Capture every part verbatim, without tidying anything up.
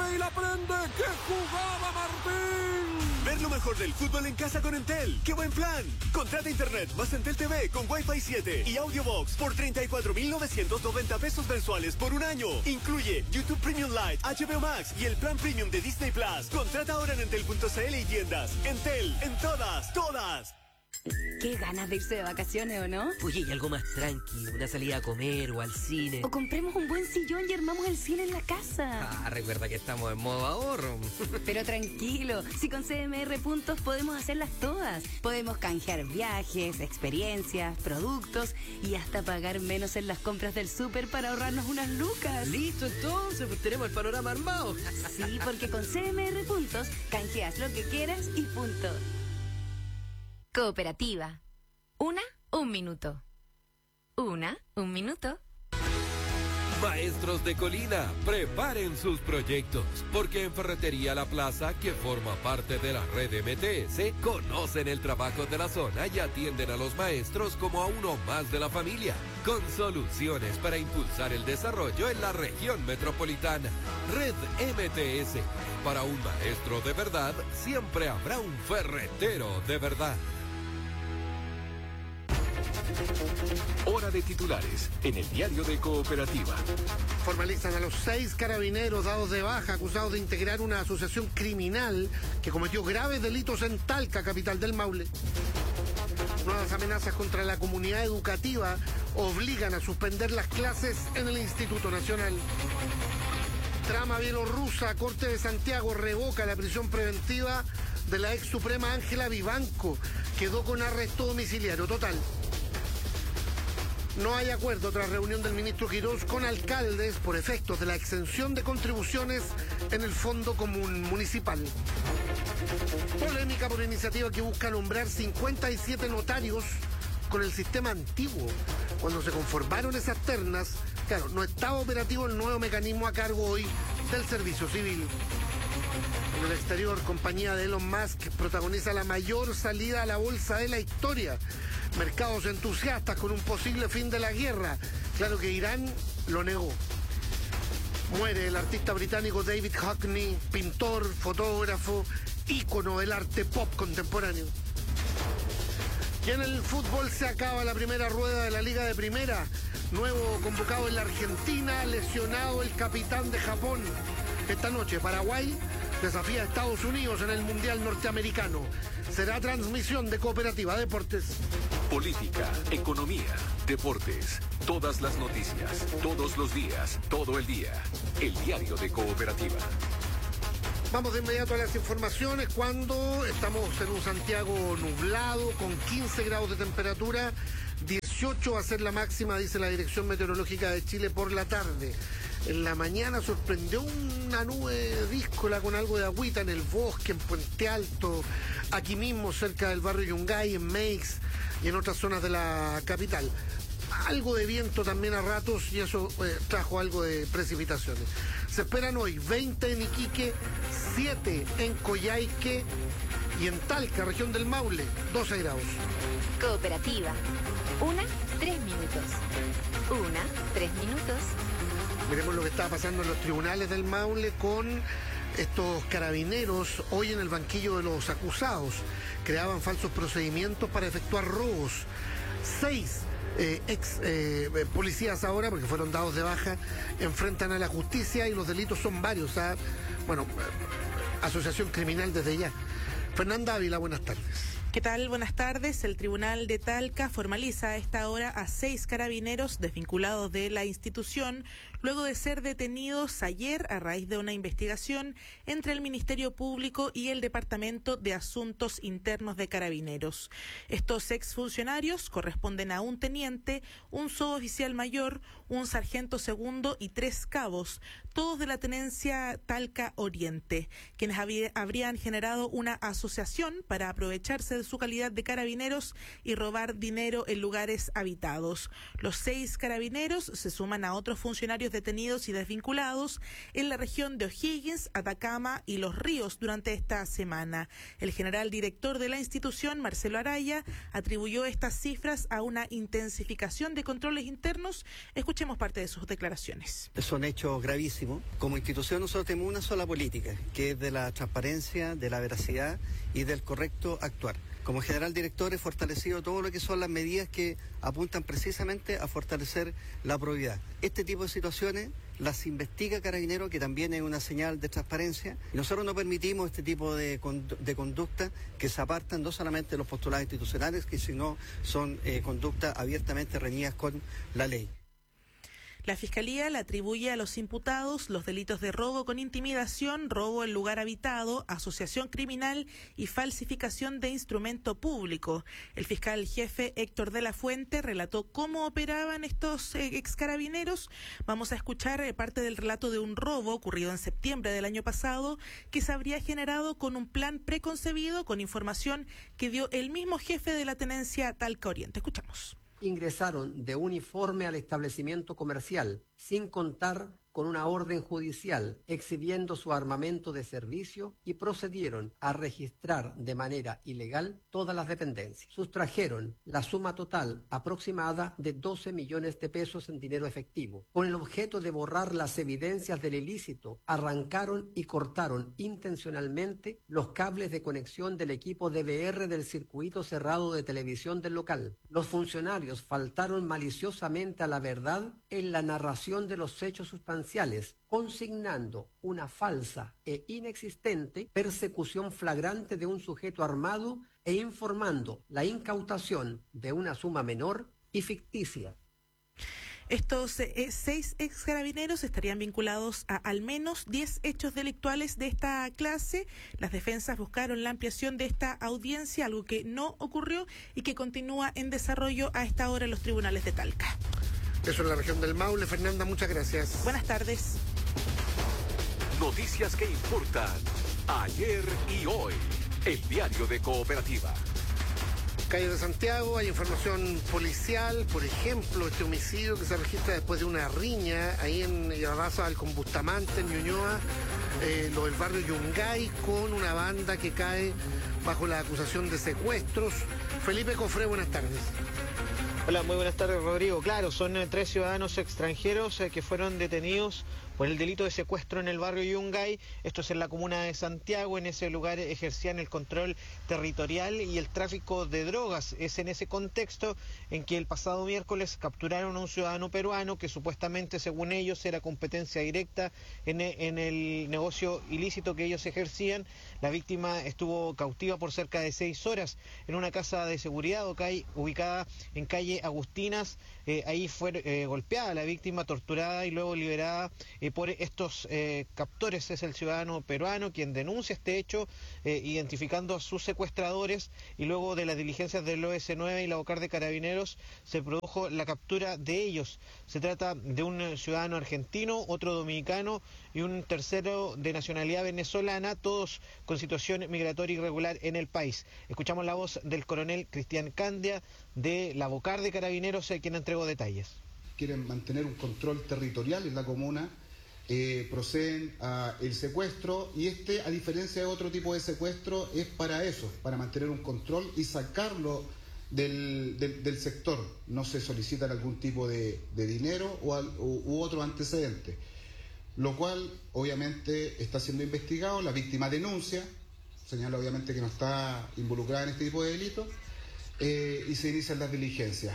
y la prende. ¡Qué jugada, Martín! Ver lo mejor del fútbol en casa con Entel. ¡Qué buen plan! Contrata internet más Entel T V con Wi-Fi siete y Audiobox por treinta y cuatro mil novecientos noventa pesos mensuales por un año. Incluye YouTube Premium Lite, H B O Max y el plan Premium de Disney Plus. Contrata ahora en entel punto c l y tiendas. Entel, en todas, todas. Qué ganas de irse de vacaciones, ¿o no? Oye, y algo más tranqui, una salida a comer o al cine. O compremos un buen sillón y armamos el cine en la casa. Ah, recuerda que estamos en modo ahorro. Pero tranquilo, si con C M R Puntos podemos hacerlas todas. Podemos canjear viajes, experiencias, productos y hasta pagar menos en las compras del súper para ahorrarnos unas lucas. Listo, entonces, pues tenemos el panorama armado. Sí, porque con C M R Puntos canjeas lo que quieras y punto. Cooperativa. Una, un minuto. Una, un minuto. Maestros de Colina, preparen sus proyectos, porque en Ferretería La Plaza, que forma parte de la red M T S, conocen el trabajo de la zona y atienden a los maestros como a uno más de la familia, con soluciones para impulsar el desarrollo en la región metropolitana. Red M T S, para un maestro de verdad, siempre habrá un ferretero de verdad. Hora de titulares en el diario de Cooperativa. Formalizan a los seis carabineros dados de baja acusados de integrar una asociación criminal que cometió graves delitos en Talca, capital del Maule. Nuevas amenazas contra la comunidad educativa obligan a suspender las clases en el Instituto Nacional. Trama bielorrusa, Corte de Santiago revoca la prisión preventiva de la ex suprema Ángela Vivanco. Quedó con arresto domiciliario total. No hay acuerdo tras reunión del ministro Quirós con alcaldes por efectos de la exención de contribuciones en el Fondo Común Municipal. Polémica por iniciativa que busca nombrar cincuenta y siete notarios con el sistema antiguo. Cuando se conformaron esas ternas, claro, no estaba operativo el nuevo mecanismo a cargo hoy del Servicio Civil. En el exterior, compañía de Elon Musk protagoniza la mayor salida a la bolsa de la historia. Mercados entusiastas con un posible fin de la guerra. Claro que Irán lo negó. Muere el artista británico David Hockney, pintor, fotógrafo, ícono del arte pop contemporáneo. Y en el fútbol se acaba la primera rueda de la Liga de Primera. Nuevo convocado en la Argentina, lesionado el capitán de Japón. Esta noche Paraguay desafía a Estados Unidos en el Mundial Norteamericano. Será transmisión de Cooperativa Deportes. Política, economía, deportes, todas las noticias, todos los días, todo el día. El diario de Cooperativa. Vamos de inmediato a las informaciones cuando estamos en un Santiago nublado con quince grados de temperatura, dieciocho va a ser la máxima, dice la Dirección Meteorológica de Chile por la tarde. En la mañana sorprendió una nube díscola con algo de agüita en el bosque, en Puente Alto, aquí mismo cerca del barrio Yungay, en Meix y en otras zonas de la capital. Algo de viento también a ratos y eso eh, trajo algo de precipitaciones. Se esperan hoy veinte en Iquique, siete en Coyhaique y en Talca, región del Maule, doce grados. Cooperativa. Una, tres minutos. Una, tres minutos. Miremos lo que estaba pasando en los tribunales del Maule con estos carabineros hoy en el banquillo de los acusados. Creaban falsos procedimientos para efectuar robos. Seis eh, ex eh, policías ahora, porque fueron dados de baja, enfrentan a la justicia y los delitos son varios. ¿Ah? Bueno, asociación criminal desde ya. Fernanda Ávila, buenas tardes. ¿Qué tal? Buenas tardes. El Tribunal de Talca formaliza a esta hora a seis carabineros desvinculados de la institución, luego de ser detenidos ayer a raíz de una investigación entre el Ministerio Público y el Departamento de Asuntos Internos de Carabineros. Estos exfuncionarios corresponden a un teniente, un suboficial mayor, un sargento segundo y tres cabos, todos de la tenencia Talca Oriente, quienes había, habrían generado una asociación para aprovecharse de su calidad de carabineros y robar dinero en lugares habitados. Los seis carabineros se suman a otros funcionarios varios detenidos y desvinculados en la región de O'Higgins, Atacama y Los Ríos durante esta semana. El general director de la institución, Marcelo Araya, atribuyó estas cifras a una intensificación de controles internos. Escuchemos parte de sus declaraciones. Son hechos gravísimos. Como institución nosotros tenemos una sola política, que es de la transparencia, de la veracidad y del correcto actuar. Como general director he fortalecido todo lo que son las medidas que apuntan precisamente a fortalecer la probidad. Este tipo de situaciones las investiga Carabineros, que también es una señal de transparencia, y nosotros no permitimos este tipo de, condu de conducta que se apartan no solamente de los postulados institucionales, que sino son eh, conductas abiertamente reñidas con la ley. La Fiscalía le atribuye a los imputados los delitos de robo con intimidación, robo en lugar habitado, asociación criminal y falsificación de instrumento público. El fiscal jefe Héctor de la Fuente relató cómo operaban estos eh, excarabineros. Vamos a escuchar eh, parte del relato de un robo ocurrido en septiembre del año pasado que se habría generado con un plan preconcebido con información que dio el mismo jefe de la tenencia Talca Oriente. Escuchamos. Ingresaron de uniforme al establecimiento comercial, sin contar con una orden judicial, exhibiendo su armamento de servicio y procedieron a registrar de manera ilegal todas las dependencias. Sustrajeron la suma total aproximada de doce millones de pesos en dinero efectivo. Con el objeto de borrar las evidencias del ilícito, arrancaron y cortaron intencionalmente los cables de conexión del equipo D V R del circuito cerrado de televisión del local. Los funcionarios faltaron maliciosamente a la verdad en la narración de los hechos sustanciales, consignando una falsa e inexistente persecución flagrante de un sujeto armado e informando la incautación de una suma menor y ficticia. Estos eh, seis ex carabineros estarían vinculados a al menos diez hechos delictuales de esta clase. Las defensas buscaron la ampliación de esta audiencia, algo que no ocurrió y que continúa en desarrollo a esta hora en los tribunales de Talca. Eso en la región del Maule. Fernanda, muchas gracias. Buenas tardes. Noticias que importan ayer y hoy. El diario de Cooperativa. Calle de Santiago, hay información policial, por ejemplo, este homicidio que se registra después de una riña ahí en Raza del Combustamante, en Ñuñoa, eh, lo del barrio Yungay, con una banda que cae bajo la acusación de secuestros. Felipe Cofré, buenas tardes. Hola, muy buenas tardes, Rodrigo. Claro, son eh, tres ciudadanos extranjeros eh, que fueron detenidos por el delito de secuestro en el barrio Yungay. Esto es en la comuna de Santiago. En ese lugar ejercían el control territorial y el tráfico de drogas. Es en ese contexto en que el pasado miércoles capturaron a un ciudadano peruano que supuestamente, según ellos, era competencia directa en, en el negocio ilícito que ellos ejercían. La víctima estuvo cautiva por cerca de seis horas en una casa de seguridad ubicada en calle Agustinas. Eh, ahí fue eh, golpeada la víctima, torturada y luego liberada eh, por estos eh, captores. Es el ciudadano peruano quien denuncia este hecho, eh, identificando a sus secuestradores, y luego de las diligencias del O S nueve y la OCAR de Carabineros se produjo la captura de ellos. Se trata de un ciudadano argentino, otro dominicano y un tercero de nacionalidad venezolana, todos con situación migratoria irregular en el país. Escuchamos la voz del coronel Cristian Candia de la OCAR de Carabineros, quien entregó detalles. Quieren mantener un control territorial en la comuna, eh, proceden al secuestro, y este, a diferencia de otro tipo de secuestro, es para eso, para mantener un control y sacarlo del, del, del sector. No se solicitan algún tipo de, de dinero o al, u, u otro antecedente, lo cual obviamente está siendo investigado. La víctima denuncia, señala obviamente que no está involucrada en este tipo de delitos, eh, y se inician las diligencias.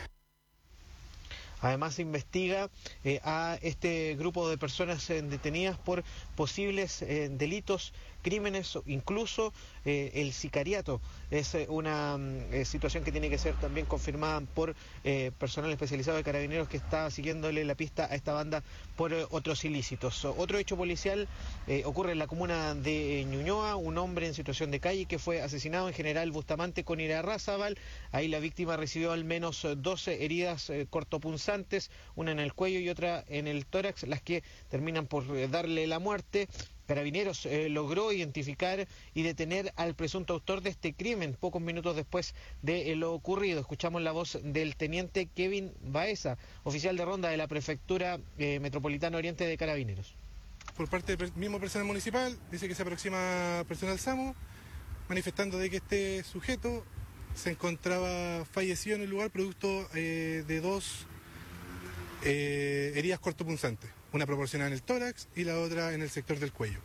Además se investiga eh, a este grupo de personas eh, detenidas por posibles eh, delitos, crímenes, incluso eh, el sicariato. Es eh, una eh, situación que tiene que ser también confirmada por eh, personal especializado de Carabineros que está siguiéndole la pista a esta banda por eh, otros ilícitos. Otro hecho policial eh, ocurre en la comuna de Ñuñoa. Un hombre en situación de calle que fue asesinado en General Bustamante con Irarrázaval. Ahí la víctima recibió al menos doce heridas eh, cortopunzantes, una en el cuello y otra en el tórax, las que terminan por eh, darle la muerte. Carabineros eh, logró identificar y detener al presunto autor de este crimen pocos minutos después de eh, lo ocurrido. Escuchamos la voz del teniente Kevin Baeza, oficial de ronda de la Prefectura eh, Metropolitana Oriente de Carabineros. Por parte del mismo personal municipal, dice que se aproxima personal SAMU, manifestando de que este sujeto se encontraba fallecido en el lugar producto eh, de dos eh, heridas cortopunzantes, una proporcionada en el tórax y la otra en el sector del cuello.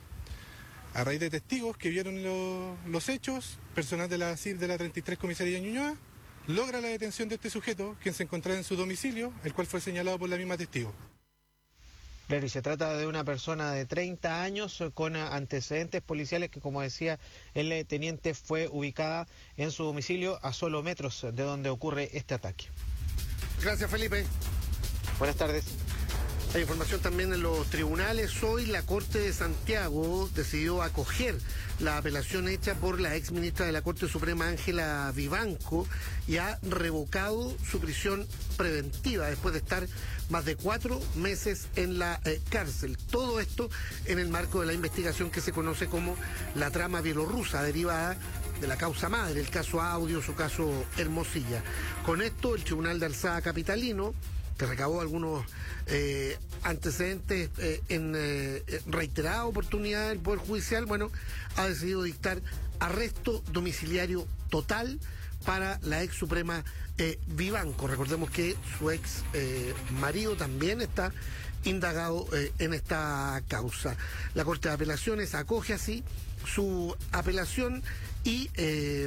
A raíz de testigos que vieron lo, los hechos, personal de la C I R de la treinta y tres Comisaría de Ñuñoa logra la detención de este sujeto, quien se encontraba en su domicilio, el cual fue señalado por la misma testigo. Claro, y se trata de una persona de treinta años con antecedentes policiales que, como decía el teniente, fue ubicada en su domicilio a solo metros de donde ocurre este ataque. Gracias, Felipe. Buenas tardes. Hay información también en los tribunales. Hoy la Corte de Santiago decidió acoger la apelación hecha por la ex ministra de la Corte Suprema, Ángela Vivanco, y ha revocado su prisión preventiva después de estar más de cuatro meses en la eh, cárcel. Todo esto en el marco de la investigación que se conoce como la trama bielorrusa, derivada de la causa madre, el caso Audio, su caso Hermosilla. Con esto, el Tribunal de Alzada Capitalino, que recabó algunos eh, antecedentes eh, en eh, reiterada oportunidad del Poder Judicial, bueno, ha decidido dictar arresto domiciliario total para la ex suprema eh, Vivanco. Recordemos que su ex eh, marido también está indagado eh, en esta causa. La Corte de Apelaciones acoge así su apelación y eh,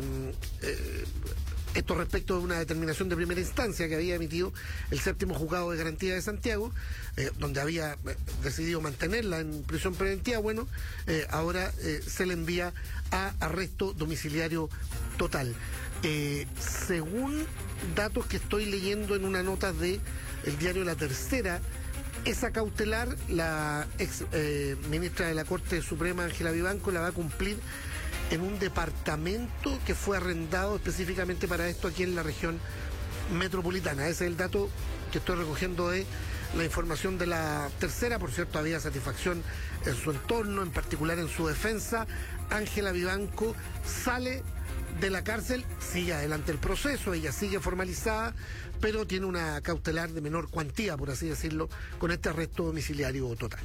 eh, esto respecto de una determinación de primera instancia que había emitido el séptimo juzgado de garantía de Santiago, eh, donde había eh, decidido mantenerla en prisión preventiva. Bueno, eh, ahora eh, se le envía a arresto domiciliario total. Eh, según datos que estoy leyendo en una nota de el diario La Tercera, esa cautelar, la ex eh, ministra de la Corte Suprema, Ángela Vivanco, la va a cumplir en un departamento que fue arrendado específicamente para esto aquí en la región metropolitana. Ese es el dato que estoy recogiendo de la información de La Tercera. Por cierto, había satisfacción en su entorno, en particular en su defensa. Ángela Vivanco sale de la cárcel, sigue adelante el proceso, ella sigue formalizada, pero tiene una cautelar de menor cuantía, por así decirlo, con este arresto domiciliario total.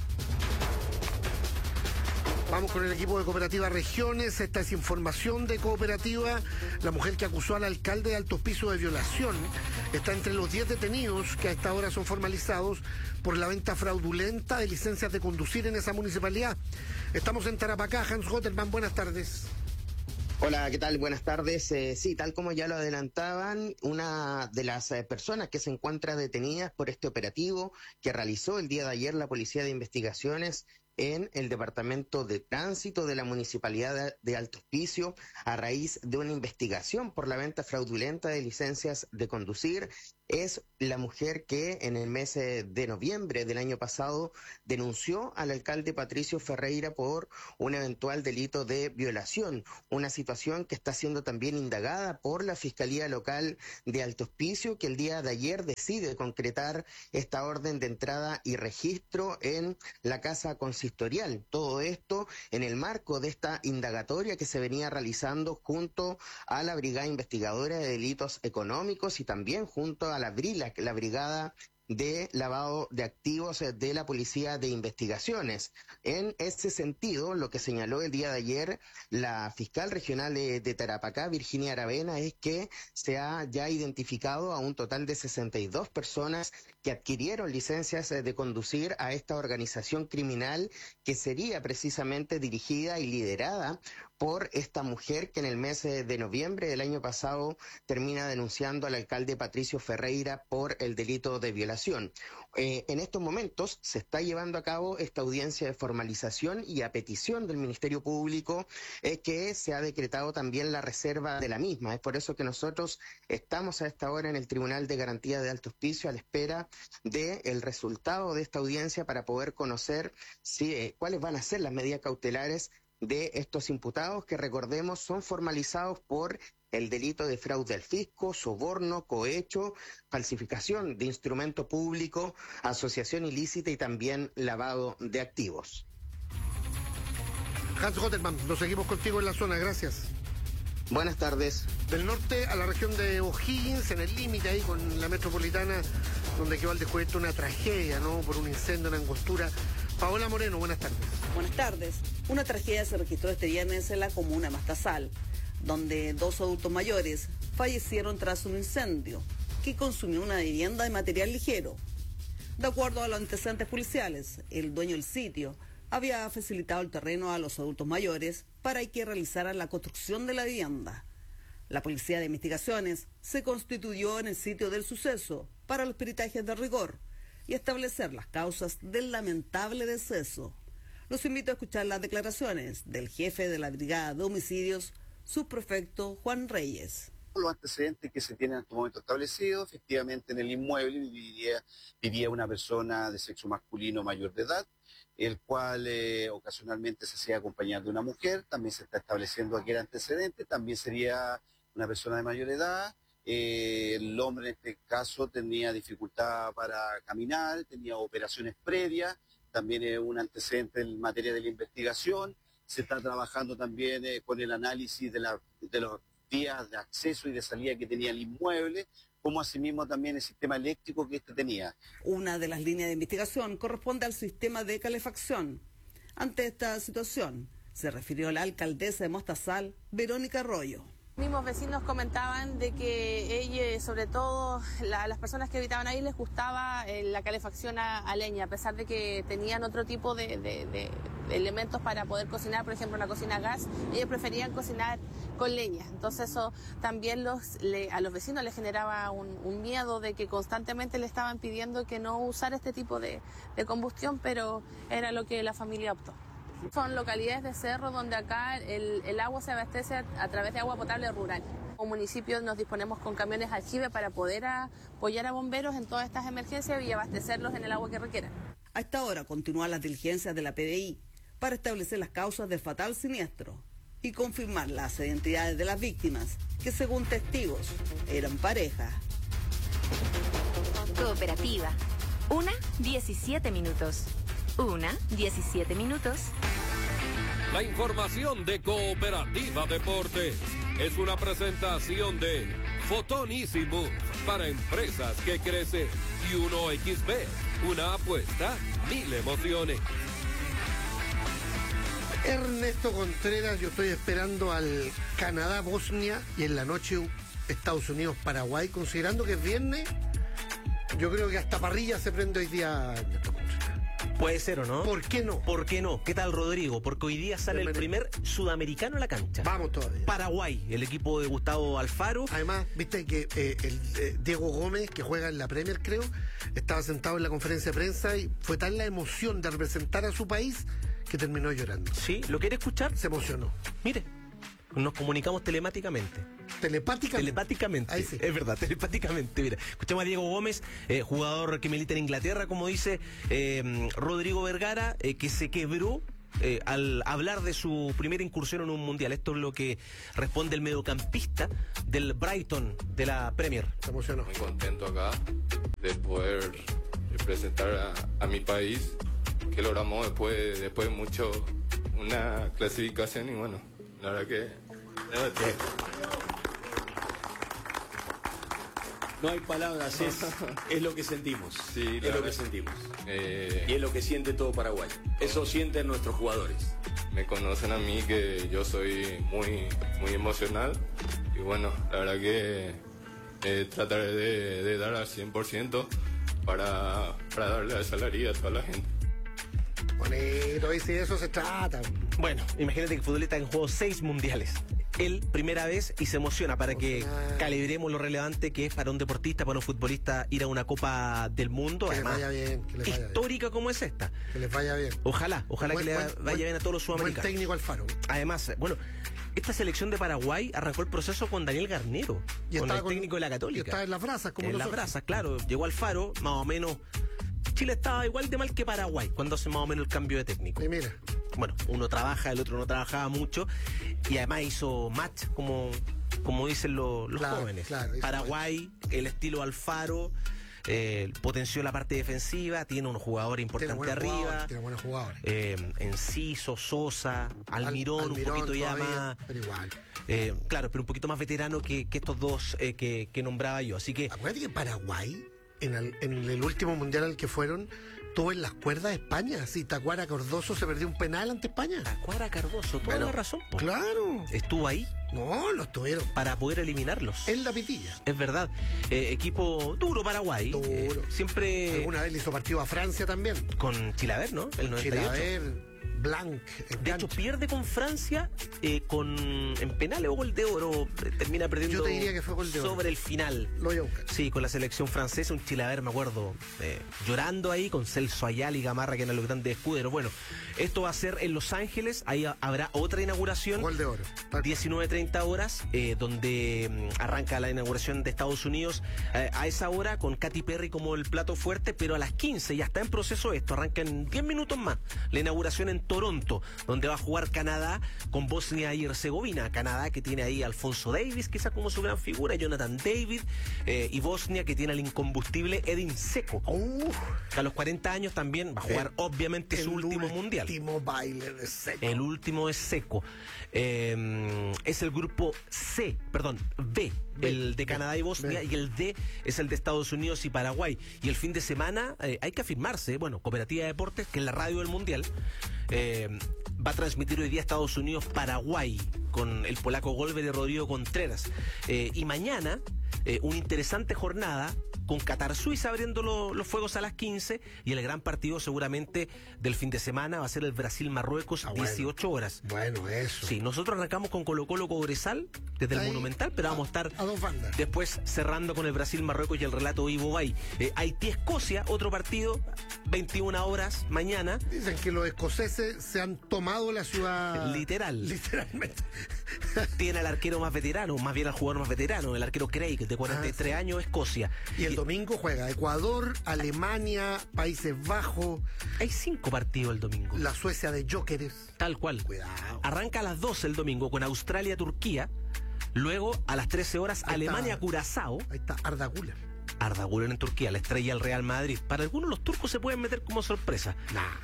Vamos con el equipo de Cooperativa Regiones. Esta es información de Cooperativa. La mujer que acusó al alcalde de Alto Hospicio de violación está entre los diez detenidos que a esta hora son formalizados por la venta fraudulenta de licencias de conducir en esa municipalidad. Estamos en Tarapacá. Hans Gotterman, buenas tardes. Hola, ¿qué tal? Buenas tardes. Eh, sí, tal como ya lo adelantaban, una de las eh, personas que se encuentra detenidas por este operativo que realizó el día de ayer la Policía de Investigaciones en el Departamento de Tránsito de la Municipalidad de Alto Hospicio a raíz de una investigación por la venta fraudulenta de licencias de conducir. Es la mujer que en el mes de noviembre del año pasado denunció al alcalde Patricio Ferreira por un eventual delito de violación, una situación que está siendo también indagada por la Fiscalía Local de Alto Hospicio, que el día de ayer decide concretar esta orden de entrada y registro en la Casa Consistorial. Todo esto en el marco de esta indagatoria que se venía realizando junto a la Brigada Investigadora de Delitos Económicos y también junto a a la BRILA, la Brigada de Lavado de Activos de la Policía de Investigaciones. En ese sentido, lo que señaló el día de ayer la fiscal regional de, de Tarapacá, Virginia Aravena, es que se ha ya identificado a un total de sesenta y dos personas que adquirieron licencias de conducir a esta organización criminal que sería precisamente dirigida y liderada por esta mujer que en el mes de noviembre del año pasado termina denunciando al alcalde Patricio Ferreira por el delito de violación. Eh, en estos momentos se está llevando a cabo esta audiencia de formalización y a petición del Ministerio Público eh, que se ha decretado también la reserva de la misma. Es por eso que nosotros estamos a esta hora en el Tribunal de Garantía de Alto Hospicio a la espera del resultado de esta audiencia para poder conocer si, eh, cuáles van a ser las medidas cautelares de estos imputados que, recordemos, son formalizados por el delito de fraude al fisco, soborno, cohecho, falsificación de instrumento público, asociación ilícita y también lavado de activos. Hans Gotterman, nos seguimos contigo en la zona, gracias. Buenas tardes. Del norte a la región de O'Higgins, en el límite ahí con la metropolitana, donde quedó al descubierto una tragedia, ¿no? Por un incendio, una angostura. Paola Moreno, buenas tardes. Buenas tardes. Una tragedia se registró este viernes en la comuna Mastazal, donde dos adultos mayores fallecieron tras un incendio que consumió una vivienda de material ligero. De acuerdo a los antecedentes policiales, el dueño del sitio había facilitado el terreno a los adultos mayores para que realizaran la construcción de la vivienda. La Policía de Investigaciones se constituyó en el sitio del suceso para los peritajes de rigor y establecer las causas del lamentable deceso. Los invito a escuchar las declaraciones del jefe de la Brigada de Homicidios, subprefecto Juan Reyes. Los antecedentes que se tienen en este momento establecidos, efectivamente en el inmueble vivía, vivía una persona de sexo masculino mayor de edad, el cual eh, ocasionalmente se hacía acompañar de una mujer. También se está estableciendo aquí el antecedente, también sería una persona de mayor edad. Eh, el hombre en este caso tenía dificultad para caminar, tenía operaciones previas, también es un antecedente en materia de la investigación. Se está trabajando también eh, con el análisis de, la, de los vías de acceso y de salida que tenía el inmueble, como asimismo también el sistema eléctrico que este tenía. Una de las líneas de investigación corresponde al sistema de calefacción. Ante esta situación, se refirió la alcaldesa de Mostazal, Verónica Arroyo. Mismos vecinos comentaban de que ella, sobre todo la, las personas que habitaban ahí, les gustaba eh, la calefacción a, a leña, a pesar de que tenían otro tipo de, de, de, de elementos para poder cocinar, por ejemplo una cocina a gas, ellos preferían cocinar con leña. Entonces eso también los, le, a los vecinos les generaba un, un miedo de que constantemente le estaban pidiendo que no usara este tipo de, de combustión, pero era lo que la familia optó. Son localidades de cerro donde acá el, el agua se abastece a, a través de agua potable rural. Como municipio nos disponemos con camiones aljibe para poder apoyar a bomberos en todas estas emergencias y abastecerlos en el agua que requieran. A esta hora continúan las diligencias de la P D I para establecer las causas del fatal siniestro y confirmar las identidades de las víctimas, que según testigos eran pareja. Cooperativa. Una, diecisiete minutos. Una, diecisiete minutos. La información de Cooperativa Deportes es una presentación de Fotonísimo para empresas que crecen y uno equis be, una apuesta, mil emociones. Ernesto Contreras, yo estoy esperando al Canadá-Bosnia y en la noche Estados Unidos-Paraguay, considerando que es viernes, yo creo que hasta parrilla se prende hoy día. Puede ser o no. ¿Por qué no? ¿Por qué no? ¿Qué tal, Rodrigo? Porque hoy día sale el primer sudamericano a la cancha. Vamos todavía. Paraguay, el equipo de Gustavo Alfaro. Además, viste que eh, el eh, Diego Gómez, que juega en la Premier, creo, estaba sentado en la conferencia de prensa y fue tal la emoción de representar a su país que terminó llorando. ¿Sí? ¿Lo quiere escuchar? Se emocionó. Mire, nos comunicamos telemáticamente. ¿Telepáticamente? Telepáticamente. Ahí sí. Es verdad, telepáticamente. Mira, escuchamos a Diego Gómez, eh, jugador que milita en Inglaterra, como dice eh, Rodrigo Vergara, eh, que se quebró eh, al hablar de su primera incursión en un mundial. Esto es lo que responde el mediocampista del Brighton de la Premier. Se emocionó. Muy contento acá de poder representar a, a mi país, que logramos después, después de mucho una clasificación y bueno, la verdad que... No hay palabras, es, es lo que sentimos. Sí, es lo que sentimos. Eh, y es lo que siente todo Paraguay. Eso sienten nuestros jugadores. Me conocen a mí que yo soy muy, muy emocional. Y bueno, la verdad que eh, trataré de, de dar al cien por ciento para, para darle esa alegría a toda la gente. Bonito, y si de eso se trata. Bueno, imagínate que el futbolista han jugado seis mundiales. Él, primera vez, y se emociona para que calibremos lo relevante que es para un deportista, para un futbolista, ir a una Copa del Mundo. Que además, les vaya bien, que les vaya histórica bien. Como es esta. Que les vaya bien. Ojalá, ojalá buen, que le buen, vaya buen, bien a todos los sudamericanos. Buen técnico Alfaro. Además, bueno, esta selección de Paraguay arrancó el proceso con Daniel Garnero, y con el con, técnico de la Católica. Y está en las brasas, como En nosotros. las brasas, claro. Llegó Alfaro, más o menos... Chile estaba igual de mal que Paraguay cuando hace más o menos el cambio de técnico. Y mira. Bueno, uno trabaja, el otro no trabajaba mucho y además hizo match, como, como dicen los, los claro, jóvenes. Claro, Paraguay, el estilo Alfaro, eh, potenció la parte defensiva, tiene un jugador importante arriba. Jugadores, tiene buenos jugadores. Eh, Enciso, Sosa, Almirón, Al, Almirón un poquito ya todavía, más. Pero igual. Eh, claro, pero un poquito más veterano que, que estos dos eh, que, que nombraba yo. Así que. Acuérdate que Paraguay, en el, en el último mundial al que fueron, tuvo en las cuerdas de España. Sí, Tacuara Cardoso se perdió un penal ante España. Tacuara Cardoso, toda Bueno, la razón. Po. Claro. Estuvo ahí. No, lo estuvieron. Para poder eliminarlos. En la pitilla. Es verdad. Eh, equipo duro Paraguay. Duro. Eh, siempre. Alguna vez le hizo partido a Francia también. Con Chilaver, ¿no? El noventa y ocho. Chilaver, Blanc. De hecho, pierde con Francia eh, con en penales o gol de oro. eh, Termina perdiendo. Yo te diría que fue gol de oro. Sobre el final. Lo voy a buscar. Sí, con la selección francesa, un Chilaver, me acuerdo, eh, llorando ahí con Celso Ayala y Gamarra, que eran los grandes escuderos. Bueno, esto va a ser en Los Ángeles, ahí ha- habrá otra inauguración. Gol de oro. diecinueve treinta horas, eh, donde mm, arranca la inauguración de Estados Unidos eh, a esa hora, con Katy Perry como el plato fuerte, pero a las quince ya está en proceso esto, arranca en diez minutos más, la inauguración en Toronto, donde va a jugar Canadá con Bosnia y Herzegovina. Canadá, que tiene ahí a Alfonso Davis, quizás como su gran figura, Jonathan David, eh, y Bosnia, que tiene al incombustible Edin Dzeko, Uh, que a los cuarenta años también va a jugar, el- obviamente, su el último mundial. El último baile de Dzeko. El último es Seco. Eh, es el grupo C, perdón, B, B, el de Canadá y Bosnia, B. y el D es el de Estados Unidos y Paraguay. Y el fin de semana eh, hay que afirmarse, bueno, Cooperativa de Deportes, que es la radio del Mundial, eh, va a transmitir hoy día Estados Unidos-Paraguay con el polaco Golver y Rodrigo Contreras. Eh, y mañana, eh, una interesante jornada con Qatar-Suiza abriendo lo- los fuegos a las quince, y el gran partido seguramente del fin de semana va a ser el Brasil-Marruecos, Ah, bueno. dieciocho horas. Bueno, eso. Sí, nosotros arrancamos con Colo Colo Cobresal desde el Ahí, Monumental, pero vamos a estar A dos bandas. después cerrando con el Brasil-Marruecos y el relato Ivo Bay. Eh, Haití-Escocia, otro partido, veintiuna horas mañana. Dicen que los escoceses se han tomado la ciudad. Literal. Literalmente. Tiene al arquero más veterano, más bien al jugador más veterano, el arquero Craig, de cuarenta y tres Ah, sí. años, Escocia. Y el domingo juega Ecuador, Alemania, Países Bajos, Hay cinco partidos el domingo. la Suecia de Jóqueres. Tal cual. Cuidado. Arranca a las doce el domingo con Australia-Turquía. Luego, a las trece horas, Ahí está. Alemania-Curazao. Ahí está Arda Güler. Arda Güler en Turquía, la estrella del Real Madrid. Para algunos los turcos se pueden meter como sorpresa.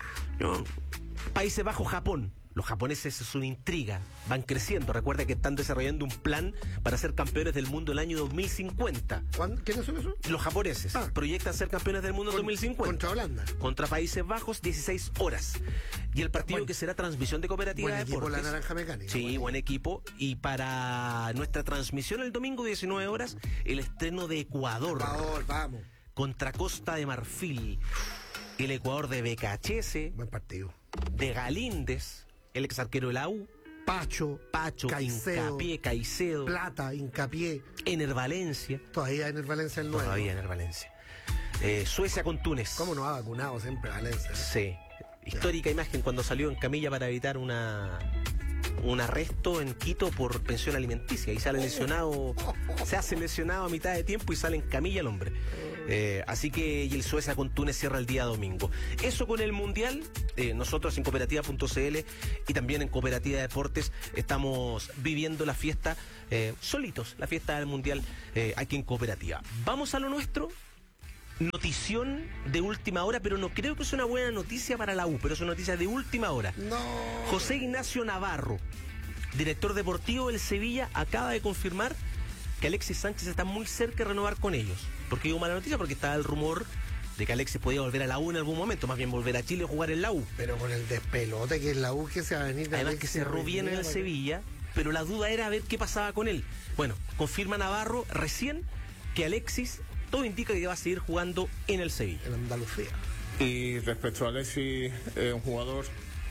No. Países Bajos, Japón. Los japoneses es una intriga, van creciendo. Recuerda que están desarrollando un plan para ser campeones del mundo el año dos mil cincuenta. ¿Cuándo? ¿Quiénes son esos? Los japoneses Ah. proyectan ser campeones del mundo en Con- dos mil cincuenta. Contra Holanda. Contra Países Bajos, dieciséis horas. Y el partido Buen- que será transmisión de Cooperativa Buen de equipo Deportes. la Naranja Mecánica. Sí, buen equipo. Y para nuestra transmisión el domingo, diecinueve horas, el estreno de Ecuador. Por favor, vamos. Contra Costa de Marfil. El Ecuador de Becachese, Buen partido. de Galíndez, el ex arquero de la U, Pacho, Pacho, Caicedo, Hincapié, Caicedo, Plata, Hincapié. Ener Valencia. Todavía en el Valencia el nuevo. Todavía Ener Valencia. Eh, Suecia con Túnez. ¿Cómo no ha vacunado siempre Valencia? ¿eh? Sí. Histórica imagen cuando salió en camilla para evitar una un arresto en Quito por pensión alimenticia y sale lesionado, se hace lesionado a mitad de tiempo y sale en camilla el hombre. Eh, así que y el Suecia con Túnez cierra el día domingo. Eso con el Mundial. Eh, nosotros en cooperativa punto c l y también en Cooperativa de Deportes estamos viviendo la fiesta eh, solitos, la fiesta del Mundial eh, aquí en Cooperativa. Vamos a lo nuestro. Notición de última hora, pero no creo que sea una buena noticia para la U, pero es una noticia de última hora. No. José Ignacio Navarro, director deportivo del Sevilla, acaba de confirmar que Alexis Sánchez está muy cerca de renovar con ellos. ¿Por qué digo mala noticia? Porque estaba el rumor de que Alexis podía volver a la U en algún momento, más bien volver a Chile o jugar en la U. Pero con el despelote que es la U que se va a venir de Además que Alexis cerró bien en el Rivera, Sevilla, pero la duda era ver qué pasaba con él. Bueno, confirma Navarro recién que Alexis, todo indica que va a seguir jugando en el Sevilla. En Andalucía. Y respecto a Alexis, es un jugador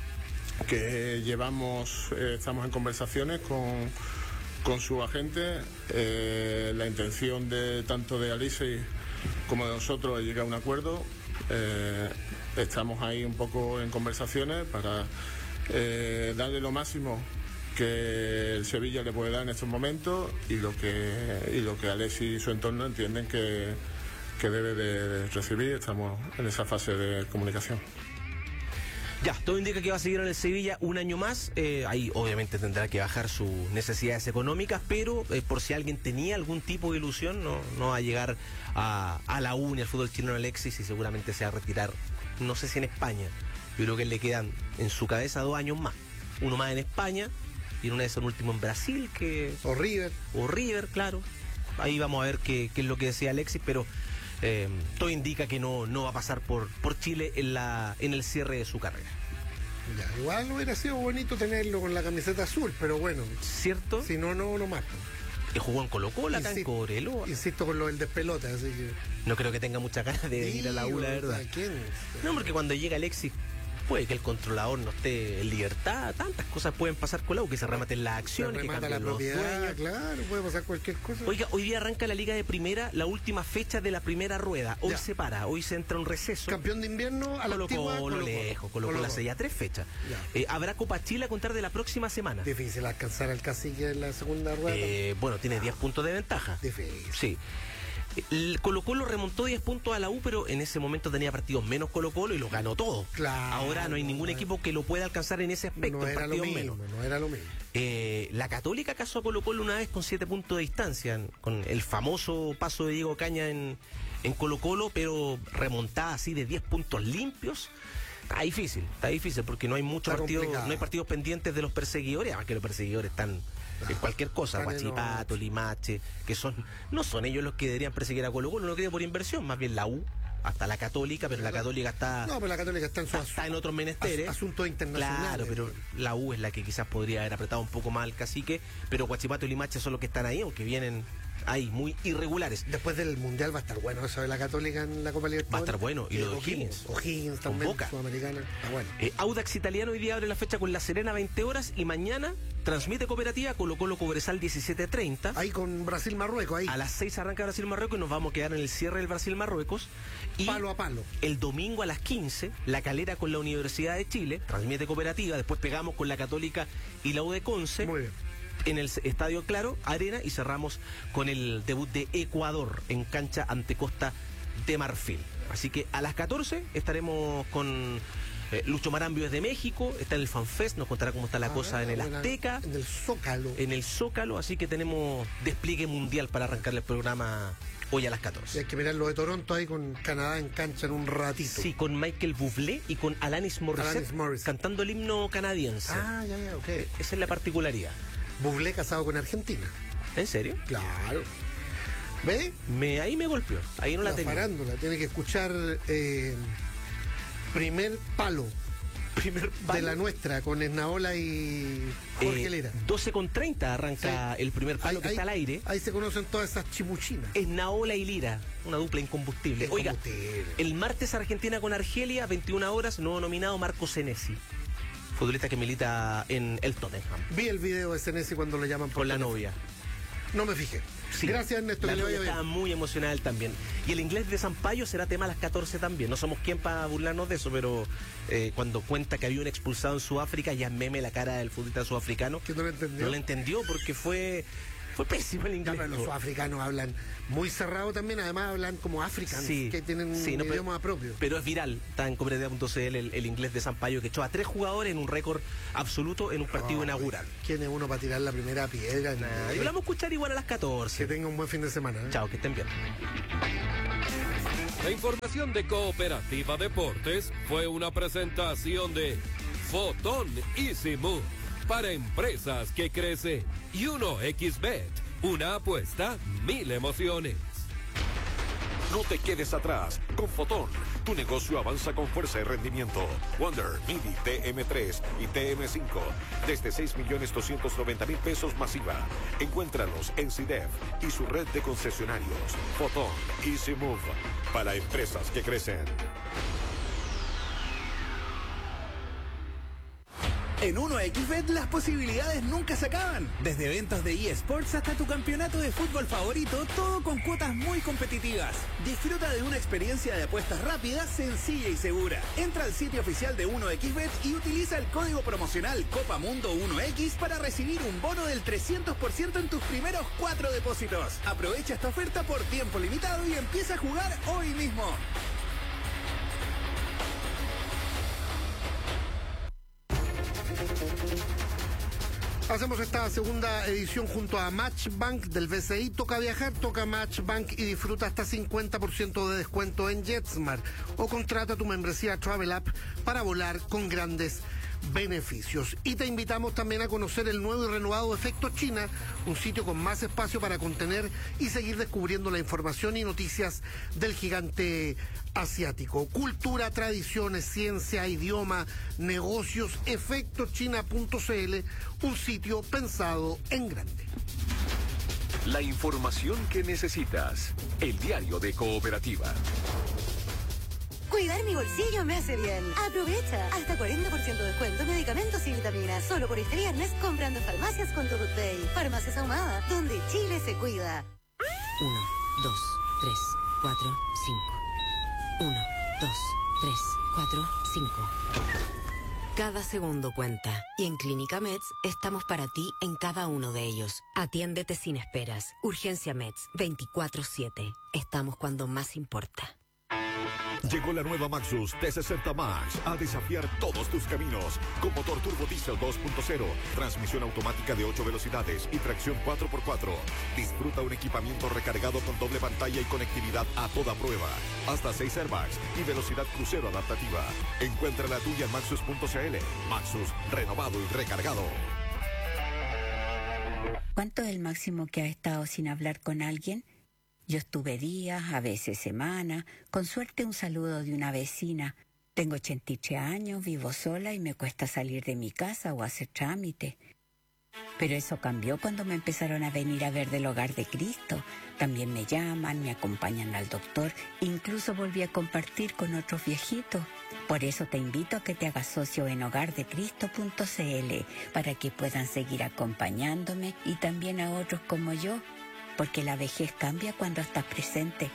que llevamos, eh, estamos en conversaciones con, con su agente. Eh, la intención de tanto de Alexis como de nosotros es llegar a un acuerdo. Eh, estamos ahí un poco en conversaciones para eh, darle lo máximo que el Sevilla le puede dar en estos momentos y lo que y lo que Alexis y su entorno entienden que, que debe de recibir. Estamos en esa fase de comunicación. Ya, todo indica que va a seguir en el Sevilla un año más. Eh, ahí obviamente tendrá que bajar sus necesidades económicas, pero eh, por si alguien tenía algún tipo de ilusión, no, no va a llegar a, a la U ni al fútbol chileno Alexis, y seguramente se va a retirar, no sé si en España. Yo creo que le quedan en su cabeza dos años más. Uno más en España y en una de esas un último en Brasil. que O River. O River, claro. Ahí vamos a ver qué, qué es lo que decía Alexis, pero eh, todo indica que no, no va a pasar por, por Chile en, la, en el cierre de su carrera. Ya, igual hubiera sido bonito tenerlo con la camiseta azul, pero bueno. ¿Cierto? Si no, no, no más. Que jugó en Colo-Colo, acá en Cobreloa. Insisto con lo del despelote, así que... No creo que tenga muchas ganas de Sí, ir a la U, la verdad. ¿quién? No, porque cuando llega Alexis, puede que el controlador no esté en libertad, tantas cosas pueden pasar con la U, que se rematen las acciones, Se que remata cambien la los propiedad, dueños. claro, puede pasar cualquier cosa. Oiga, hoy día arranca la Liga de Primera, la última fecha de la primera rueda. Hoy Ya. se para, hoy se entra un receso. Campeón de invierno a la Colo antigua, Colo Colo-Colo. lejos, Colo Colo hace ya tres fechas. Ya. Eh, habrá Copa Chile a contar de la próxima semana. Difícil alcanzar al cacique en la segunda rueda. Eh, bueno, tiene diez puntos de ventaja. Difícil. Sí. El Colo Colo remontó diez puntos a la U, pero en ese momento tenía partidos menos Colo Colo y los ganó todo. Claro. Ahora no hay ningún equipo que lo pueda alcanzar en ese aspecto. No era lo partidos mismo, menos. no era lo mismo. Eh, la Católica casó a Colo Colo una vez con siete puntos de distancia, en- con el famoso paso de Diego Caña en, en Colo Colo, pero remontada así de diez puntos limpios. Está difícil, está difícil porque no hay muchos Está partidos, complicado. no hay partidos pendientes de los perseguidores, además que los perseguidores están en cualquier cosa, Están en Guachipato, Limache, que son, no son ellos los que deberían perseguir a Colo Colo, no queda por inversión, más bien la U, hasta la Católica, pero la Católica está, No, pero la Católica está en su está en otros menesteres. as- asuntos internacionales. Claro, pero la U es la que quizás podría haber apretado un poco más al cacique, pero Guachipato y Limache son los que están ahí, aunque vienen ahí muy irregulares. Después del Mundial va a estar bueno eso de la Católica en la Copa Libertadores. Va a estar bueno, y Eh, lo de O'Higgins. O'Higgins. O'Higgins Con también, Boca. Sudamericana. Está bueno. Eh, Audax Italiano hoy día abre la fecha con La Serena veinte horas y mañana transmite Cooperativa Colo Colo Cobresal diecisiete treinta. Ahí con Brasil-Marruecos, ahí. A las seis arranca Brasil-Marruecos y nos vamos a quedar en el cierre del Brasil-Marruecos. Y Palo a palo. el domingo a las quince, La Calera con la Universidad de Chile, transmite Cooperativa, después pegamos con la Católica y la U de Conce. Muy bien. En el Estadio Claro, Arena, y cerramos con el debut de Ecuador en cancha ante Costa de Marfil. Así que a las catorce estaremos con eh, Lucho Marambio desde México, está en el FanFest, nos contará cómo está la Ah, cosa en el buena- Azteca. En el Zócalo. En el Zócalo, así que tenemos despliegue mundial para arrancar el programa hoy a las Y catorce. hay que mirar lo de Toronto ahí con Canadá en cancha en un ratito. Sí, con Michael Bublé y con Alanis Morissette, Alanis Morissette. cantando el himno canadiense. Ah, ya, ya, ok. Esa es la particularidad. Bublé casado con Argentina. ¿En serio? Claro. ¿Ve? Me, ahí me golpeó, ahí no la, La tenía. farándula. Tiene que escuchar eh, Primer Palo. Primer De la nuestra, con Esnaola y Jorge Eh, Lera. doce con treinta arranca el primer palo Ahí- que ahí- está al aire. Ahí se conocen todas esas chimuchinas. Es Naola y Lira, una dupla incombustible. Oiga, Incombustible. el martes Argentina con Argelia, veintiuna horas, nuevo nominado Marco Senesi, futbolista que milita en el Tottenham, Vi el video de Senesi cuando lo llaman por con la teléfono. novia. No me fijé. Sí. Gracias, Ernesto, La que le novia vaya estaba bien. muy emocionada él también. Y el inglés de Sampaio será tema a las catorce también. No somos quien para burlarnos de eso, pero eh, cuando cuenta que había un expulsado en Sudáfrica, ya meme la cara del futbolista sudafricano. Que no lo entendió. No lo entendió porque fue, fue pésimo el Ya, inglés. pero los sudafricanos hablan muy cerrado también, además hablan como africanos, Sí, que tienen sí, un no, pero- idioma propio. Pero es viral, está en cooperativa punto c l el, el inglés de Sampaio, que echó a tres jugadores en un récord absoluto en un partido Ay, inaugural. ¿Quién es uno para tirar la primera piedra? Nah, y lo vamos a escuchar igual a las Que catorce. tenga un buen fin de semana. ¿eh? Chao, que estén bien. La información de Cooperativa Deportes fue una presentación de Fotón Easy Move para empresas que crecen y uno equis bet, una apuesta, mil emociones. No te quedes atrás. Con Fotón, tu negocio avanza con fuerza y rendimiento. Wonder, Midi, T M tres y T M cinco. Desde seis millones doscientos noventa mil pesos masiva. Encuéntralos en C I D E F y su red de concesionarios. Fotón, Easy Move. Para empresas que crecen. En uno equis bet las posibilidades nunca se acaban. Desde eventos de eSports hasta tu campeonato de fútbol favorito, todo con cuotas muy competitivas. Disfruta de una experiencia de apuestas rápida, sencilla y segura. Entra al sitio oficial de uno equis bet y utiliza el código promocional Copa Mundo uno equis para recibir un bono del trescientos por ciento en tus primeros cuatro depósitos. Aprovecha esta oferta por tiempo limitado y empieza a jugar hoy mismo. Hacemos esta segunda edición junto a Matchbank del B C I. Toca viajar, toca Matchbank y disfruta hasta cincuenta por ciento de descuento en JetSmart. O contrata tu membresía Travel App para volar con grandes beneficios. Y te invitamos también a conocer el nuevo y renovado Efecto China, un sitio con más espacio para contener y seguir descubriendo la información y noticias del gigante asiático. Cultura, tradiciones, ciencia, idioma, negocios, efecto china punto c l, un sitio pensado en grande. La información que necesitas. El diario de Cooperativa. Cuidar mi bolsillo me hace bien. Aprovecha. Hasta cuarenta por ciento de descuento en medicamentos y vitaminas. Solo por este viernes comprando en farmacias con Todo Day. Farmacias Ahumada, donde Chile se cuida. Uno, dos, tres, cuatro, cinco. Uno, dos, tres, cuatro, cinco. Cada segundo cuenta. Y en Clínica Meds estamos para ti en cada uno de ellos. Atiéndete sin esperas. Urgencia Meds veinticuatro siete. Estamos cuando más importa. Llegó la nueva Maxus T sesenta Max a desafiar todos tus caminos. Con motor turbo diésel dos punto cero, transmisión automática de ocho velocidades y tracción cuatro por cuatro. Disfruta un equipamiento recargado con doble pantalla y conectividad a toda prueba. Hasta seis airbags y velocidad crucero adaptativa. Encuentra la tuya en maxus punto c l. Maxus, renovado y recargado. ¿Cuánto es el máximo que has estado sin hablar con alguien? Yo estuve días, a veces semanas, con suerte un saludo de una vecina. Tengo ochenta y tres años, vivo sola y me cuesta salir de mi casa o hacer trámite. Pero eso cambió cuando me empezaron a venir a ver del Hogar de Cristo. También me llaman, me acompañan al doctor, incluso volví a compartir con otros viejitos. Por eso te invito a que te hagas socio en hogar de cristo punto c l para que puedan seguir acompañándome y también a otros como yo. Porque la vejez cambia cuando estás presente.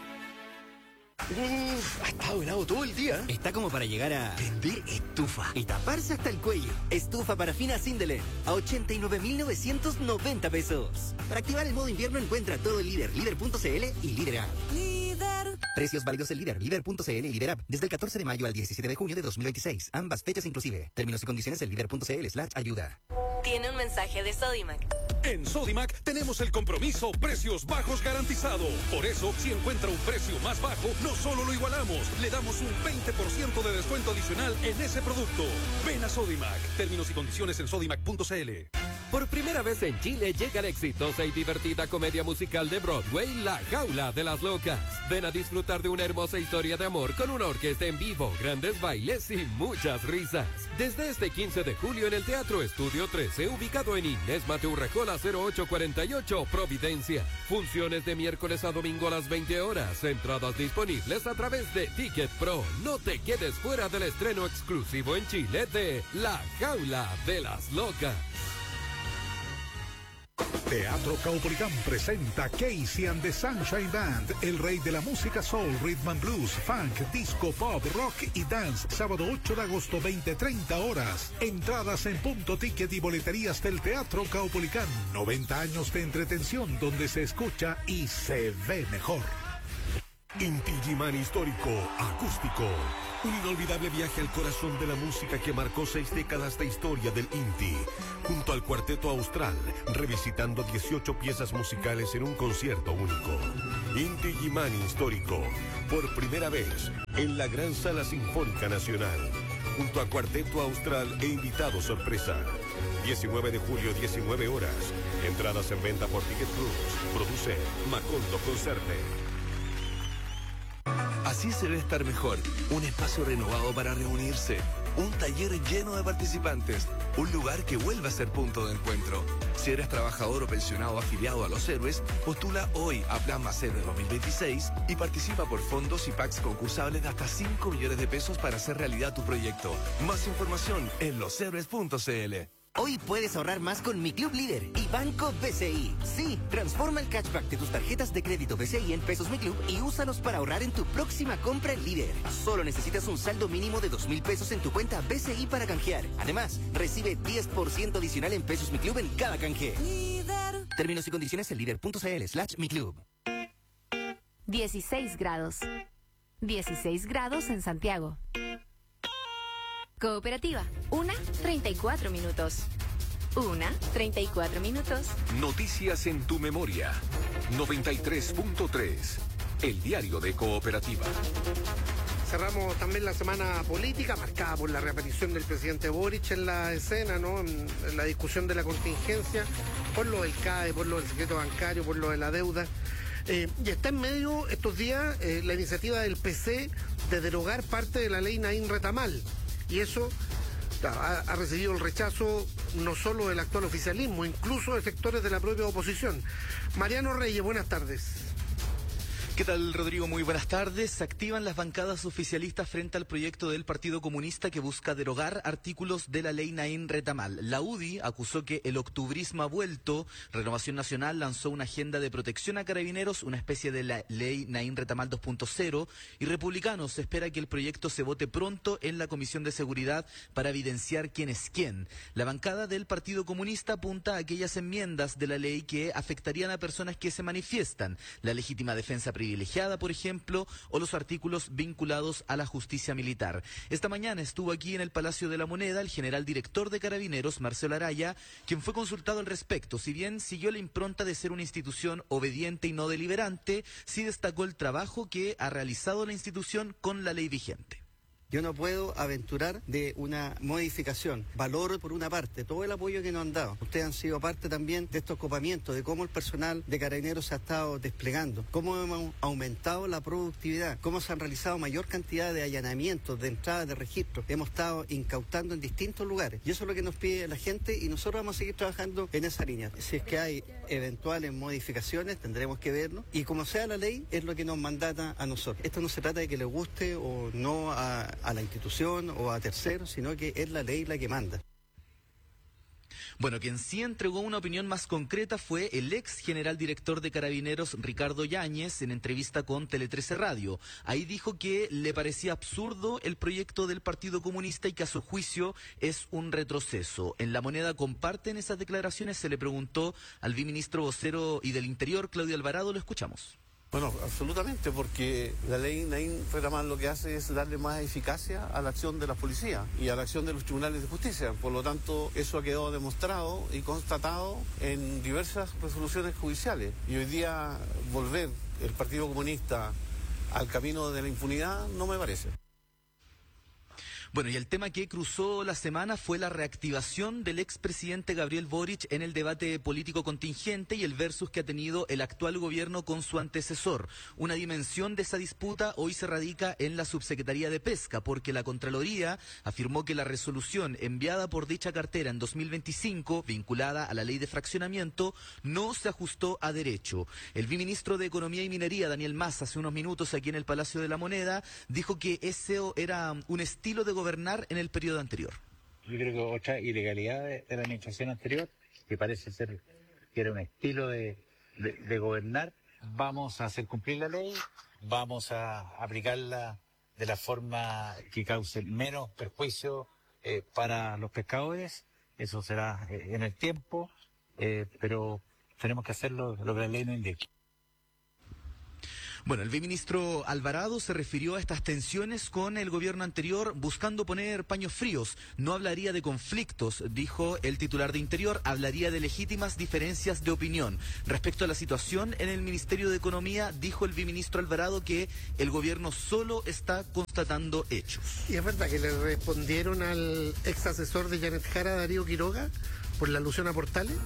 Uf, ha estado helado todo el día. Está como para llegar a vender estufa y taparse hasta el cuello. Estufa parafina Sindelen a ochenta y nueve mil novecientos noventa pesos. Para activar el modo invierno encuentra todo el Líder, líder punto c l y Líder App. Líder. Precios válidos en Líder, líder punto c l y Líder App desde el catorce de mayo al diecisiete de junio de dos mil veintiséis. Ambas fechas inclusive. Términos y condiciones en líder punto c l slash ayuda. Tiene un mensaje de Sodimac. En Sodimac tenemos el compromiso precios bajos garantizado. Por eso, si encuentra un precio más bajo, no solo lo igualamos, le damos un veinte por ciento de descuento adicional en ese producto. Ven a Sodimac. Términos y condiciones en sodimac punto c l. Por primera vez en Chile llega la exitosa y divertida comedia musical de Broadway, La Jaula de las Locas. Ven a disfrutar de una hermosa historia de amor con una orquesta en vivo, grandes bailes y muchas risas. Desde este quince de julio en el Teatro Estudio trece, ubicado en Inés Mateo Rejola cero ocho cuarenta y ocho, Providencia. Funciones de miércoles a domingo a las veinte horas. Entradas disponibles a través de Ticket Pro. No te quedes fuera del estreno exclusivo en Chile de La Jaula de las Locas. Teatro Caupolicán presenta Casey and the Sunshine Band, el rey de la música soul, rhythm and blues, funk, disco, pop, rock y dance. Sábado ocho de agosto, veinte treinta horas. Entradas en Punto Ticket y boleterías del Teatro Caupolicán. noventa años de entretención donde se escucha y se ve mejor. Inti Gimani Histórico, acústico. Un inolvidable viaje al corazón de la música que marcó seis décadas de historia del Inti. Junto al Cuarteto Austral, revisitando dieciocho piezas musicales en un concierto único. Inti Gimani Histórico, por primera vez en la Gran Sala Sinfónica Nacional. Junto a Cuarteto Austral e invitado sorpresa. diecinueve de julio, diecinueve horas. Entradas en venta por Ticket Plus. Produce Macondo Concerte. Así se debe estar mejor. Un espacio renovado para reunirse. Un taller lleno de participantes. Un lugar que vuelva a ser punto de encuentro. Si eres trabajador o pensionado afiliado a Los Héroes, postula hoy a Plan Más Héroe dos mil veintiséis y participa por fondos y packs concursables de hasta cinco millones de pesos para hacer realidad tu proyecto. Más información en los héroes punto c l. Hoy puedes ahorrar más con Mi Club Líder y Banco B C I. Sí, transforma el cashback de tus tarjetas de crédito B C I en pesos Mi Club y úsalos para ahorrar en tu próxima compra en Líder. Solo necesitas un saldo mínimo de dos mil pesos en tu cuenta B C I para canjear. Además, recibe diez por ciento adicional en pesos Mi Club en cada canje. Líder. Términos y condiciones en líder punto c l slash Mi Club. dieciséis grados. dieciséis grados en Santiago. Cooperativa, una treinta y cuatro minutos. Una, treinta y cuatro minutos. Noticias en tu memoria. noventa y tres punto tres. El diario de Cooperativa. Cerramos también la semana política, marcada por la reaparición del presidente Boric en la escena, ¿no? En, en la discusión de la contingencia, por lo del C A E, por lo del secreto bancario, por lo de la deuda. Eh, y está en medio estos días eh, la iniciativa del P C de derogar parte de la ley Naín Retamal. Y eso ha, ha recibido el rechazo no solo del actual oficialismo, incluso de sectores de la propia oposición. Mariano Reyes, buenas tardes. ¿Qué tal, Rodrigo? Muy buenas tardes. Se activan las bancadas oficialistas frente al proyecto del Partido Comunista que busca derogar artículos de la ley Naín Retamal. La U D I acusó que el octubrismo ha vuelto. Renovación Nacional lanzó una agenda de protección a carabineros, una especie de la ley Naín Retamal dos punto cero. Y Republicanos espera que el proyecto se vote pronto en la Comisión de Seguridad para evidenciar quién es quién. La bancada del Partido Comunista apunta a aquellas enmiendas de la ley que afectarían a personas que se manifiestan. La legítima defensa privilegiada, por ejemplo, o los artículos vinculados a la justicia militar. Esta mañana estuvo aquí en el Palacio de la Moneda el general director de Carabineros, Marcelo Araya, quien fue consultado al respecto. Si bien siguió la impronta de ser una institución obediente y no deliberante, sí destacó el trabajo que ha realizado la institución con la ley vigente. Yo no puedo aventurar de una modificación. Valoro, por una parte, todo el apoyo que nos han dado. Ustedes han sido parte también de estos copamientos, de cómo el personal de Carabineros se ha estado desplegando, cómo hemos aumentado la productividad, cómo se han realizado mayor cantidad de allanamientos, de entradas, de registros. Hemos estado incautando en distintos lugares. Y eso es lo que nos pide la gente y nosotros vamos a seguir trabajando en esa línea. Si es que hay eventuales modificaciones, tendremos que verlo. Y como sea la ley, es lo que nos mandata a nosotros. Esto no se trata de que le guste o no a... a la institución o a terceros, sino que es la ley la que manda. Bueno, quien sí entregó una opinión más concreta fue el ex general director de Carabineros, Ricardo Yáñez, en entrevista con Tele trece Radio. Ahí dijo que le parecía absurdo el proyecto del Partido Comunista y que a su juicio es un retroceso. En La Moneda comparten esas declaraciones, se le preguntó al viceministro vocero y del Interior, Claudio Alvarado, lo escuchamos. Bueno, absolutamente, porque la ley Naín Retamal lo que hace es darle más eficacia a la acción de la policía y a la acción de los tribunales de justicia. Por lo tanto, eso ha quedado demostrado y constatado en diversas resoluciones judiciales. Y hoy día volver el Partido Comunista al camino de la impunidad no me parece. Bueno, y el tema que cruzó la semana fue la reactivación del expresidente Gabriel Boric en el debate político contingente y el versus que ha tenido el actual gobierno con su antecesor. Una dimensión de esa disputa hoy se radica en la Subsecretaría de Pesca, porque la Contraloría afirmó que la resolución enviada por dicha cartera en dos mil veinticinco, vinculada a la ley de fraccionamiento, no se ajustó a derecho. El viceministro de Economía y Minería, Daniel Mas, hace unos minutos aquí en el Palacio de la Moneda, dijo que ese era un estilo de gobierno gobernar en el periodo anterior. Yo creo que otra ilegalidad de, de la administración anterior, que parece ser que era un estilo de, de, de gobernar. Vamos a hacer cumplir la ley, vamos a aplicarla de la forma que cause menos perjuicio eh, para los pescadores. Eso será eh, en el tiempo, eh, pero tenemos que hacerlo lo que la ley nos indica. Bueno, el viceministro Alvarado se refirió a estas tensiones con el gobierno anterior buscando poner paños fríos. No hablaría de conflictos, dijo el titular de Interior, hablaría de legítimas diferencias de opinión. Respecto a la situación en el Ministerio de Economía, dijo el viceministro Alvarado que el gobierno solo está constatando hechos. ¿Y es verdad que le respondieron al ex asesor de Janet Jara, Darío Quiroga, por la alusión a Portales?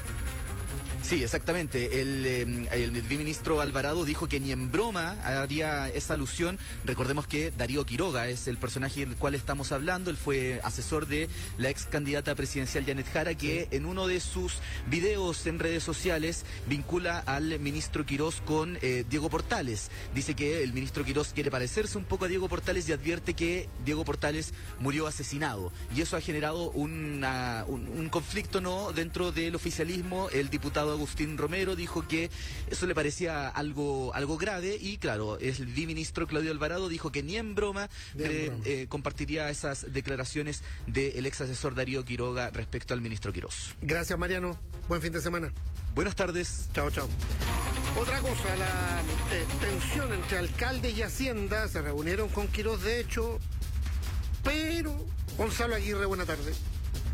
Sí, exactamente. El, eh, el viceministro Alvarado dijo que ni en broma haría esa alusión. Recordemos que Darío Quiroga es el personaje del cual estamos hablando. Él fue asesor de la ex candidata presidencial Janet Jara, que en uno de sus videos en redes sociales vincula al ministro Quirós con eh, Diego Portales. Dice que el ministro Quirós quiere parecerse un poco a Diego Portales y advierte que Diego Portales murió asesinado. Y eso ha generado una, un, un conflicto no dentro del oficialismo. El diputado Agustín Romero dijo que eso le parecía algo algo grave y claro, el viceministro Claudio Alvarado dijo que ni en broma, eh, broma. Eh, compartiría esas declaraciones del ex asesor Darío Quiroga respecto al ministro Quirós. Gracias, Mariano. Buen fin de semana. Buenas tardes. Chao, chao. Otra cosa, la eh, tensión entre alcaldes y Hacienda, se reunieron con Quirós de hecho, pero Gonzalo Aguirre, buena tarde.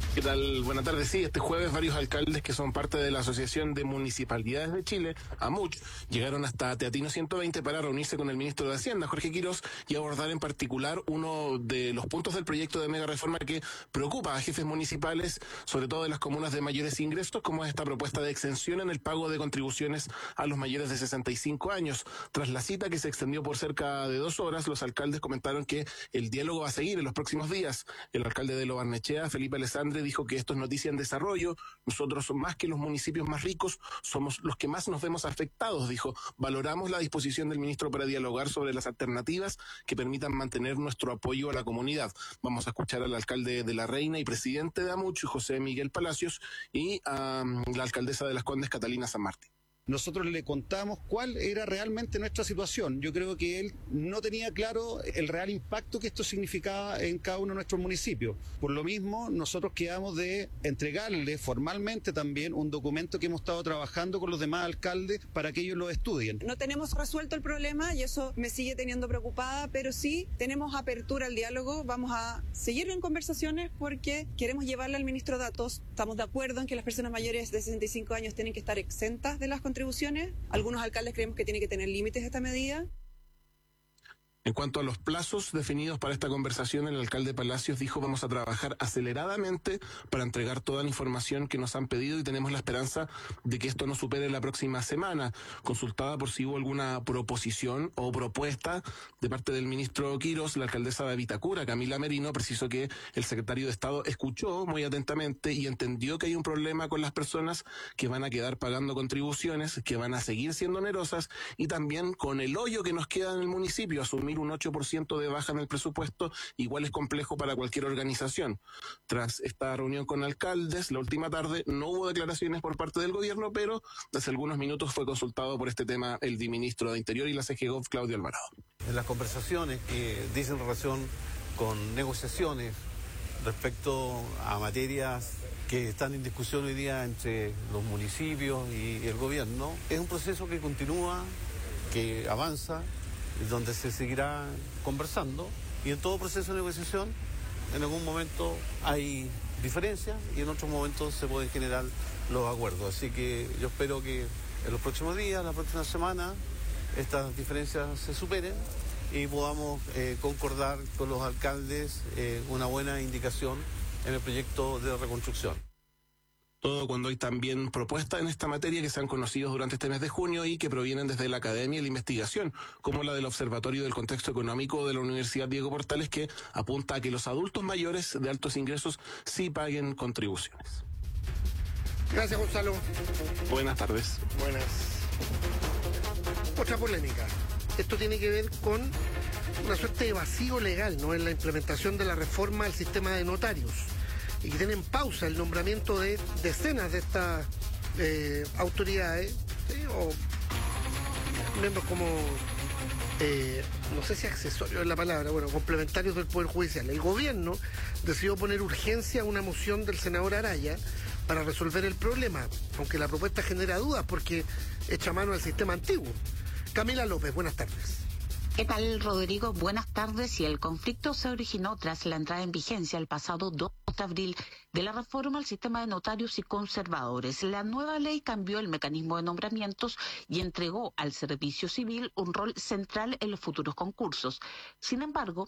¿Qué tal? Buenas tardes. Sí, este jueves varios alcaldes que son parte de la Asociación de Municipalidades de Chile, AMUCH, llegaron hasta Teatino ciento veinte para reunirse con el ministro de Hacienda, Jorge Quirós, y abordar en particular uno de los puntos del proyecto de mega reforma que preocupa a jefes municipales, sobre todo de las comunas de mayores ingresos, como es esta propuesta de exención en el pago de contribuciones a los mayores de sesenta y cinco años. Tras la cita que se extendió por cerca de dos horas, los alcaldes comentaron que el diálogo va a seguir en los próximos días. El alcalde de Lo Barnechea, Felipe Alessandri, dijo que esto es noticia en desarrollo. Nosotros, más que los municipios más ricos, somos los que más nos vemos afectados, dijo. Valoramos la disposición del ministro para dialogar sobre las alternativas que permitan mantener nuestro apoyo a la comunidad. Vamos a escuchar al alcalde de La Reina y presidente de AMUCH, José Miguel Palacios, y a um, la alcaldesa de Las Condes, Catalina San Martín. Nosotros le contamos cuál era realmente nuestra situación. Yo creo que él no tenía claro el real impacto que esto significaba en cada uno de nuestros municipios. Por lo mismo, nosotros quedamos de entregarle formalmente también un documento que hemos estado trabajando con los demás alcaldes para que ellos lo estudien. No tenemos resuelto el problema y eso me sigue teniendo preocupada, pero sí tenemos apertura al diálogo. Vamos a seguir en conversaciones porque queremos llevarle al ministro datos. Estamos de acuerdo en que las personas mayores de sesenta y cinco años tienen que estar exentas de las contribuciones. Algunos alcaldes creemos que tiene que tener límites esta medida. En cuanto a los plazos definidos para esta conversación, el alcalde Palacios dijo: vamos a trabajar aceleradamente para entregar toda la información que nos han pedido y tenemos la esperanza de que esto no supere la próxima semana. Consultada por si hubo alguna proposición o propuesta de parte del ministro Quirós, la alcaldesa de Vitacura, Camila Merino, precisó que el secretario de Estado escuchó muy atentamente y entendió que hay un problema con las personas que van a quedar pagando contribuciones, que van a seguir siendo onerosas, y también con el hoyo que nos queda en el municipio. Asumir un ocho por ciento de baja en el presupuesto igual es complejo para cualquier organización. Tras esta reunión con alcaldes, la última tarde no hubo declaraciones por parte del gobierno, pero hace algunos minutos fue consultado por este tema el ministro de Interior y la C G Gov, Claudio Alvarado. En las conversaciones que dicen relación con negociaciones respecto a materias que están en discusión hoy día entre los municipios y el gobierno, es un proceso que continúa, que avanza, donde se seguirá conversando, y en todo proceso de negociación en algún momento hay diferencias y en otros momentos se pueden generar los acuerdos. Así que yo espero que en los próximos días, la próxima semana, estas diferencias se superen y podamos eh, concordar con los alcaldes eh, una buena indicación en el proyecto de reconstrucción. Todo cuando hay también propuestas en esta materia que se han conocido durante este mes de junio y que provienen desde la academia y la investigación, como la del Observatorio del Contexto Económico de la Universidad Diego Portales, que apunta a que los adultos mayores de altos ingresos sí paguen contribuciones. Gracias, Gonzalo. Buenas tardes. Buenas. Otra polémica. Esto tiene que ver con una suerte de vacío legal, ¿no?, en la implementación de la reforma al sistema de notarios, y que tiene en pausa el nombramiento de decenas de estas eh, autoridades, ¿sí?, o miembros como, eh, no sé si accesorios es la palabra, bueno, complementarios del Poder Judicial. El gobierno decidió poner urgencia a una moción del senador Araya para resolver el problema, aunque la propuesta genera dudas porque echa mano al sistema antiguo. Camila López, buenas tardes. ¿Qué tal, Rodrigo? Buenas tardes. Y el conflicto se originó tras la entrada en vigencia el pasado dos de abril de la reforma al sistema de notarios y conservadores. La nueva ley cambió el mecanismo de nombramientos y entregó al servicio civil un rol central en los futuros concursos. Sin embargo,